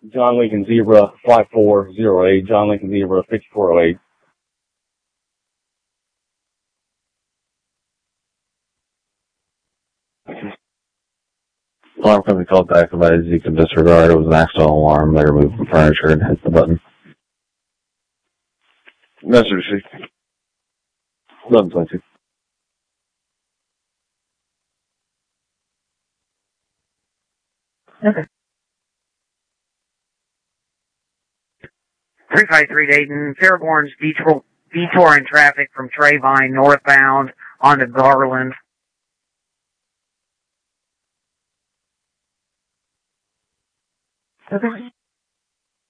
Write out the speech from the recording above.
John Lincoln Zebra 5408, John Lincoln Zebra 5408. Alarm company called back about you can disregard. It was an accidental alarm. They removed the furniture and hit the button. Message received. 1122. Okay. 353 Dayton, Fairborn's detour in traffic from Trayvine northbound onto Garland. Okay.